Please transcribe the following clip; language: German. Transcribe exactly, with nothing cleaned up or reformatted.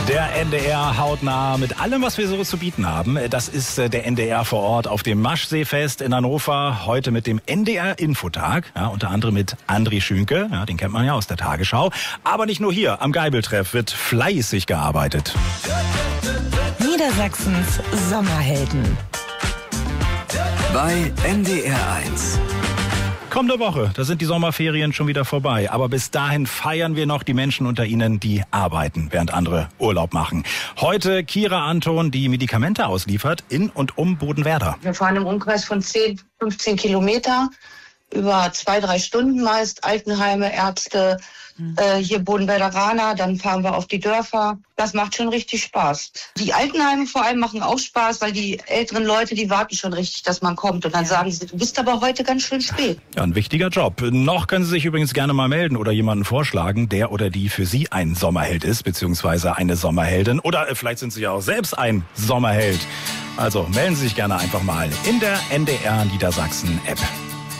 Der N D R hautnah mit allem, was wir so zu bieten haben. Das ist der N D R vor Ort auf dem Maschseefest in Hannover. Heute mit dem N D R-Infotag. Ja, unter anderem mit André Schünke. Ja, den kennt man ja aus der Tagesschau. Aber nicht nur hier. Am Geibeltreff wird fleißig gearbeitet. Niedersachsens Sommerhelden. Bei N D R eins. Kommende Woche, da sind die Sommerferien schon wieder vorbei. Aber bis dahin feiern wir noch die Menschen unter Ihnen, die arbeiten, während andere Urlaub machen. Heute Kira Anton, die Medikamente ausliefert in und um Bodenwerder. Wir fahren im Umkreis von zehn, fünfzehn Kilometer, über zwei, drei Stunden meist, Altenheime, Ärzte, mhm. äh, hier Bodenwerderaner, dann fahren wir auf die Dörfer. Das macht schon richtig Spaß. Die Altenheime vor allem machen auch Spaß, weil die älteren Leute, die warten schon richtig, dass man kommt. Und dann ja. sagen sie, du bist aber heute ganz schön spät. Ja, ein wichtiger Job. Noch können Sie sich übrigens gerne mal melden oder jemanden vorschlagen, der oder die für Sie ein Sommerheld ist, beziehungsweise eine Sommerheldin. Oder vielleicht sind Sie ja auch selbst ein Sommerheld. Also melden Sie sich gerne einfach mal in der N D R Niedersachsen App.